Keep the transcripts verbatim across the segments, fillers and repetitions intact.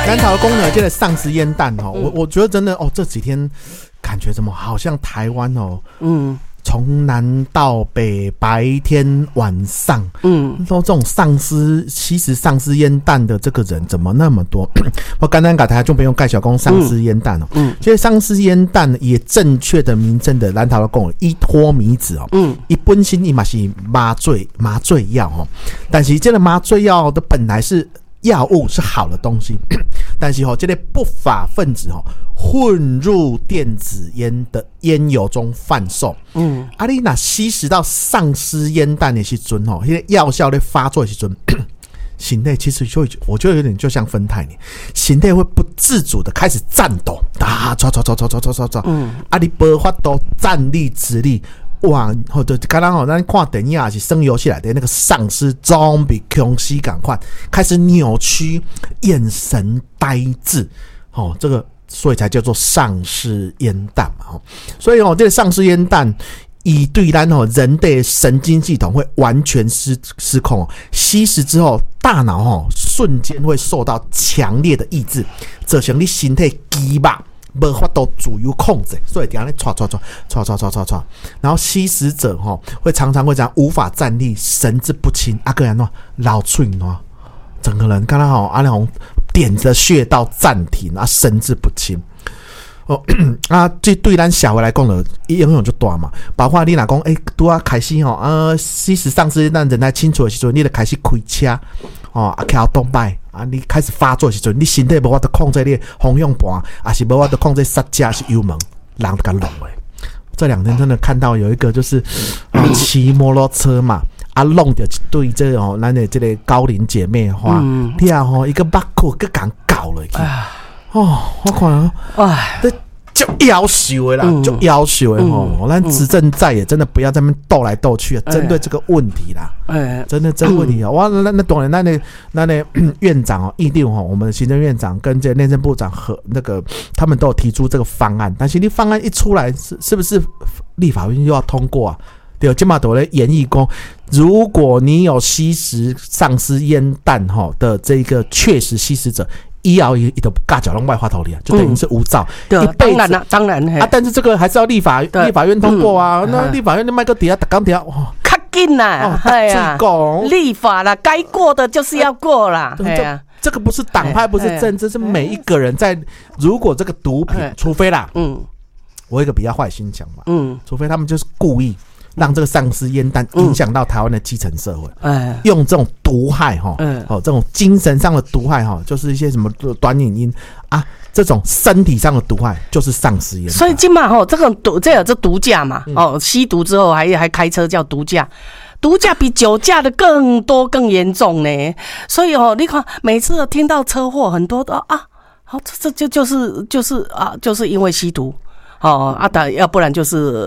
南投公呢，这个丧尸烟弹哦，我我觉得真的哦，这几天感觉怎么好像台湾哦，嗯。从南到北，白天晚上，嗯，说这种丧尸，吸食丧尸烟弹的这个人怎么那么多？我刚刚给大家就不用盖小公丧尸烟弹哦，嗯，其实丧尸烟弹也正确的名称的南投的讲依托米子哦，嗯，一本身伊嘛是麻醉麻醉药哦，但是这个麻醉药的本来是药物是好的东西，但是哦，这类不法分子哦混入电子烟的烟油中贩售。嗯，啊，你那吸食到丧尸烟弹的时阵哦，那个药效在发作的时阵，心内其实就我觉得有点就像芬太尼，心内会不自主的开始颤抖，啊，走走走走走走走走，嗯，啊，你无法度站立直立。哇，或者刚刚好，咱看电影还是生游戏来的那个丧尸 zombie 空袭赶快开始扭曲，眼神呆滞，哦，这个所以才叫做丧尸烟弹嘛，哦，所以哦，这个丧尸烟弹以对咱哦人的神经系统会完全失失控哦，吸食之后，大脑哦瞬间会受到强烈的抑制，造成你身体肌肉无法度自由控制，所以等下咧唰唰唰唰唰唰唰唰，然后吸食者吼会常常会这样无法站立，神志不清，啊个人喏老脆喏，整个人刚刚好啊那种点着穴道暂停啊，神志不清。哦啊，这对咱小孩来讲呢，影响就大嘛。包括你若讲，诶，拄啊开始吼，啊，吸食丧尸咱人来清楚的时阵，你就开始开车，哦，啊，骑动摆。啊！你开始发作的时候，你身体无法度控制你方向盘，还是无法度控制刹车是油门，人都敢弄诶。这两天真的看到有一个就是啊骑摩托车嘛，啊弄着一对这哦咱的这个高龄姐妹花，嗯，你啊吼一个巴库个敢搞了去，哦，我看啊，哎。就要求的啦，嗯、就要求的吼，咱、嗯、执政在也真的不要在那边斗来斗去啊，针、哎、对这个问题啦，哎，真的这个问题啊，哇、嗯，那那当然，那那那那院长哦，议定哦，我们的行政院长跟这内政部长和那个他们都有提出这个方案，但是你方案一出来，是是不是立法院又要通过啊？对，今嘛都在演绎讲，如果你有吸食丧尸烟弹哈的这个确实吸食者。医疗也都尬脚弄外花头里啊，就等于是无照， 嗯、一辈子当然了，当然啊，但是这个还是要立法立法院通过啊。嗯、那立法院的麦克底下打钢条，哇， 较紧啦，哎呀，立法啦，该过的就是要过啦，哎呀， 这个不是党派，不是政治，是每一个人在。如果这个毒品，除非啦，嗯，我有一个比较坏心想嘛，嗯，除非他们就是故意。让这个丧尸烟弹影响到台湾的基层社会，嗯、用这种毒害哈，嗯、哦，这种精神上的毒害哈，就是一些什么短影音啊，这种身体上的毒害就是丧尸烟弹。 所以今嘛吼，这种毒这有这毒驾嘛，嗯、哦，吸毒之后还还开车叫毒驾。毒驾比酒驾的更多更严重呢，所以哦，你看每次听到车祸，很多都啊，好，这这就就是就是啊，就是因为吸毒。哦，啊，当要不然就是、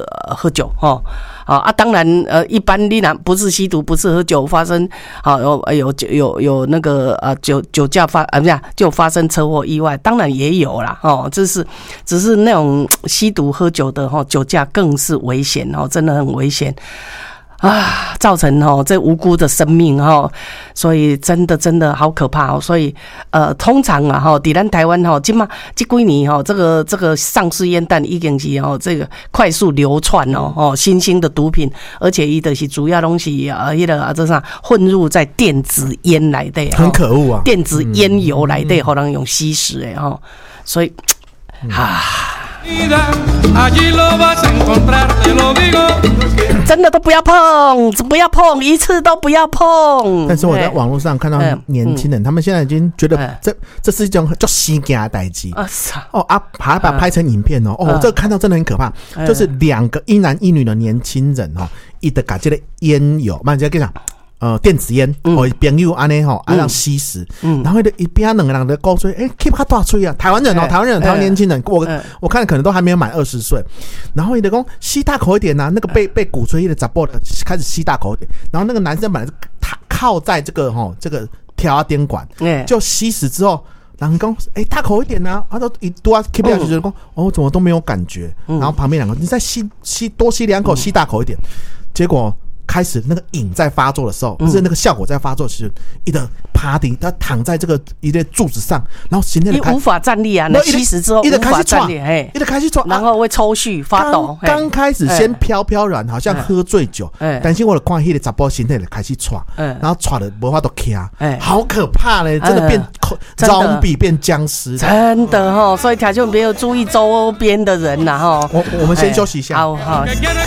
呃、喝酒哦，啊，当然呃，一般你然不是吸毒，不是喝酒发生，好、哦、有有有有那个呃酒酒驾发啊不是就发生车祸意外，当然也有啦哦，这是只是那种吸毒喝酒的哈、哦，酒驾更是危险哦，真的很危险。啊，造成哦这无辜的生命哦，所以真的真的好可怕哦。所以呃，通常啊哈，在咱台湾哈，今嘛这几年哈，这个这个丧尸烟弹已经是哦这个快速流窜哦哦，新兴的毒品，而且伊的是主要东西啊，迄个啊这啥混入在电子烟来的， 很可恶啊， 电子烟油来的，好让用吸食诶哈，所以啊。真的都不要碰，不要碰，一次都不要碰。 但是我在网络上看到年轻人，嗯、他们现在已经觉得这、嗯、这是一种叫新惊的代志哦啊，把它拍成影片哦，哦，这个看到真的很可怕，嗯、就是两个一男一女的年轻人哦，一直把这个烟油，慢慢跟讲。呃，电子烟，我朋友安尼吼，啊让吸食，嗯、然后一边两个人的高吹，哎 ，keep 他大吹啊，台湾人哦，台湾人，台湾年轻人，我、嗯、我看可能都还没有满二十岁，然后你的讲吸大口一点呐、啊，那个被被鼓吹的杂波的开始吸大口一点，然后那个男生本来是靠在这个吼这个调电管，嗯、就吸食之后。然后讲，哎、欸，大口一点呐、啊！他都一多 keep 下去，就讲，哦，怎么都没有感觉。嗯、然后旁边两个，你再吸吸多吸两口，吸大口一点。结果开始那个瘾在发作的时候，不是那个效果在发作时，一个 party 他躺在这个一个柱子上，然后心内无法站立啊，那吸食之后无法站立，嘿， 一直开始喘， 然后会抽搐发抖。 刚开始先飘飘然，好像喝醉酒，但是我的看迄个查甫心内就开始喘，然后喘的无法度起啊，好可怕嘞，真的变 zombie 变僵尸， 真的哈，所以听众朋友注意周边的人呐哈。 我我们先休息一下， 好好。